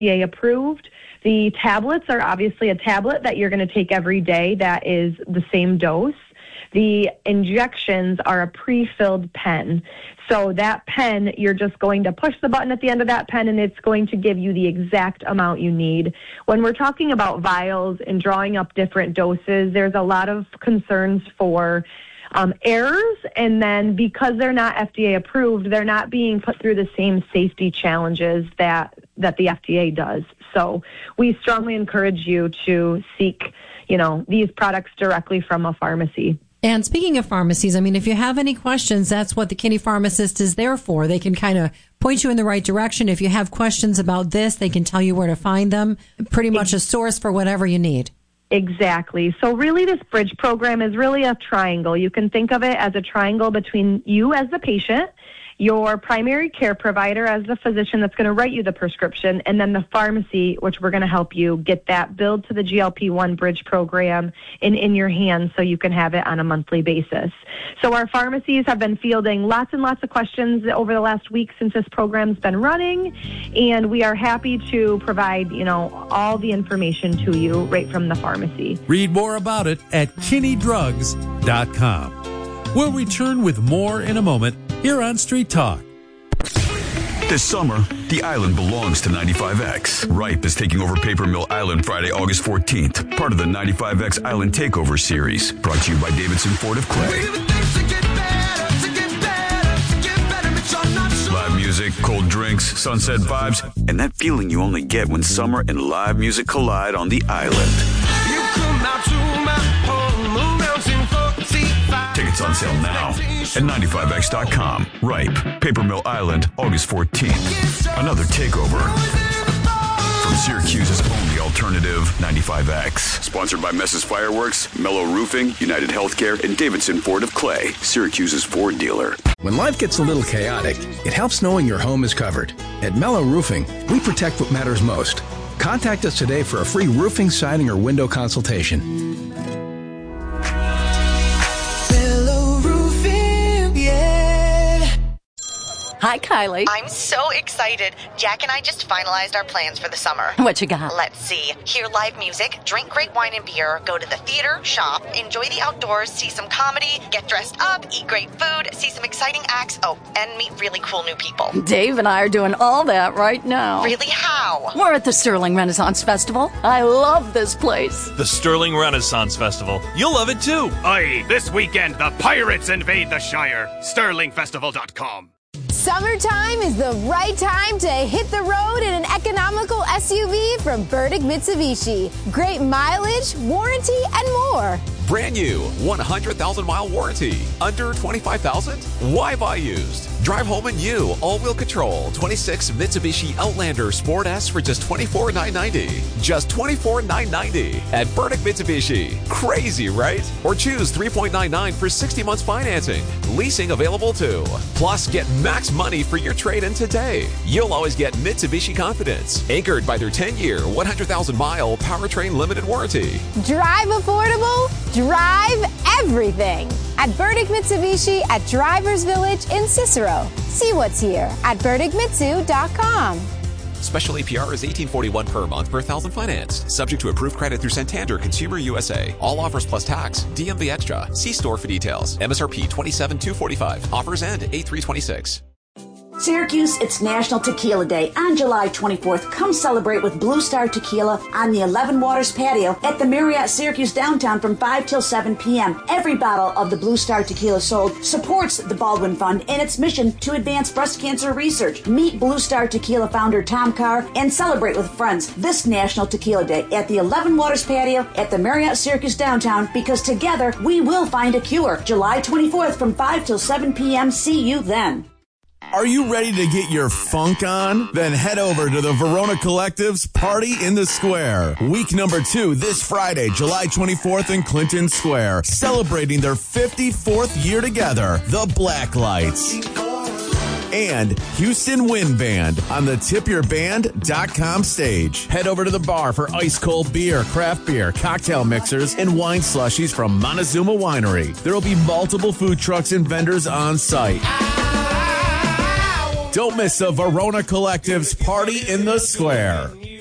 FDA approved. The tablets are obviously a tablet that you're going to take every day that is the same dose. The injections are a pre-filled pen. So that pen, you're just going to push the button at the end of that pen, and it's going to give you the exact amount you need. When we're talking about vials and drawing up different doses, there's a lot of concerns for errors, and then because they're not FDA approved, they're not being put through the same safety challenges that the FDA does. So we strongly encourage you to seek, these products directly from a pharmacy. And speaking of pharmacies, if you have any questions, that's what the Kinney Pharmacist is there for. They can kind of point you in the right direction. If you have questions about this, they can tell you where to find them. Pretty much a source for whatever you need. Exactly. So really this bridge program is really a triangle. You can think of it as a triangle between you as the patient, your primary care provider as the physician that's going to write you the prescription, and then the pharmacy, which we're going to help you get that billed to the GLP-1 bridge program in your hands so you can have it on a monthly basis. So our pharmacies have been fielding lots and lots of questions over the last week since this program's been running, and we are happy to provide, all the information to you right from the pharmacy. Read more about it at KinneyDrugs.com. We'll return with more in a moment here on Street Talk. This summer, the island belongs to 95X. Ripe is taking over Paper Mill Island Friday, August 14th. Part of the 95X Island Takeover series. Brought to you by Davidson Ford of Clay. Live music, cold drinks, sunset vibes, and that feeling you only get when summer and live music collide on the island. You come out to my home, mountain for tickets on sale now at 95X.com. Ripe, Paper Mill Island, August 14th. Another takeover from Syracuse's only alternative, 95X. Sponsored by Mess's Fireworks, Mellow Roofing, United Healthcare, and Davidson Ford of Clay, Syracuse's Ford dealer. When life gets a little chaotic, it helps knowing your home is covered. At Mellow Roofing, we protect what matters most. Contact us today for a free roofing, siding, or window consultation. Hi, Kylie. I'm so excited. Jack and I just finalized our plans for the summer. What you got? Let's see. Hear live music, drink great wine and beer, go to the theater, shop, enjoy the outdoors, see some comedy, get dressed up, eat great food, see some exciting acts, and meet really cool new people. Dave and I are doing all that right now. Really? How? We're at the Sterling Renaissance Festival. I love this place. The Sterling Renaissance Festival. You'll love it too. Aye, this weekend the pirates invade the Shire. SterlingFestival.com. Summertime is the right time to hit the road in an economical SUV from Burdick Mitsubishi. Great mileage, warranty, and more. Brand new 100,000-mile warranty. Under $25,000? Why buy used? Drive home in new all-wheel control 26 Mitsubishi Outlander Sport S for just $24,990. Just $24,990 at Burdick Mitsubishi. Crazy, right? Or choose 3.99 for 60 months financing. Leasing available too. Plus, get max money for your trade-in today. You'll always get Mitsubishi confidence, anchored by their 10-year, 100,000-mile powertrain limited warranty. Drive affordable. Drive everything at Burdick Mitsubishi at Drivers Village in Cicero. See what's here at BurdickMitsu.com. Special APR is $18.41 per month per thousand financed. Subject to approved credit through Santander Consumer USA. All offers plus tax. DMV Extra. See store for details. MSRP $27,245. Offers end 8/3/26. Syracuse, it's National Tequila Day on July 24th. Come celebrate with Blue Star Tequila on the 11 Waters patio at the Marriott Syracuse downtown from 5 till 7 p.m. Every bottle of the Blue Star Tequila sold supports the Baldwin Fund and its mission to advance breast cancer research. Meet Blue Star Tequila founder Tom Carr and celebrate with friends this National Tequila Day at the 11 Waters patio at the Marriott Syracuse downtown, because together we will find a cure. July 24th from 5 till 7 p.m. See you then. Are you ready to get your funk on? Then head over to the Verona Collective's Party in the Square. Week number 2 this Friday, July 24th in Clinton Square. Celebrating their 54th year together, the Blacklights. And Houston Wind Band on the tipyourband.com stage. Head over to the bar for ice-cold beer, craft beer, cocktail mixers, and wine slushies from Montezuma Winery. There will be multiple food trucks and vendors on site. Don't miss a Verona Collective's Party in the Square.